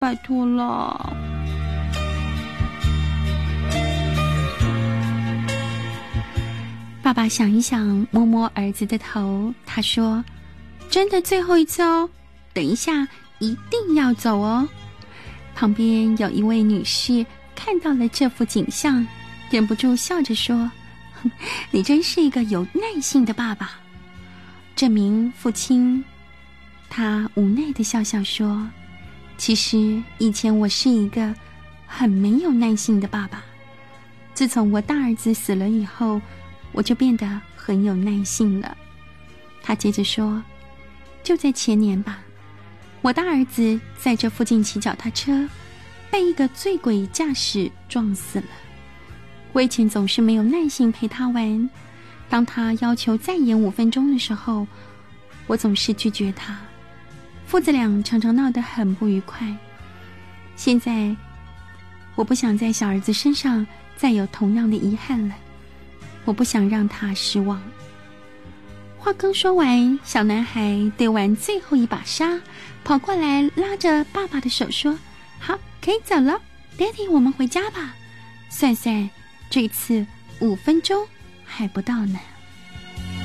拜托了。爸爸想一想，摸摸儿子的头，他说：真的最后一次哦，等一下一定要走哦。旁边有一位女士看到了这幅景象，忍不住笑着说：你真是一个有耐性的爸爸。这名父亲他无奈地笑笑说：其实以前我是一个很没有耐性的爸爸，自从我大儿子死了以后，我就变得很有耐性了。他接着说：就在前年吧，我大儿子在这附近骑脚踏车，被一个醉鬼驾驶撞死了。我以前总是没有耐心陪他玩，当他要求再演5分钟的时候，我总是拒绝他，父子俩常常闹得很不愉快。现在我不想在小儿子身上再有同样的遗憾了，我不想让他失望。话刚说完，小男孩对完最后一把沙，跑过来拉着爸爸的手说：好，可以走了，爹地，我们回家吧。算算，这次5分钟还不到呢。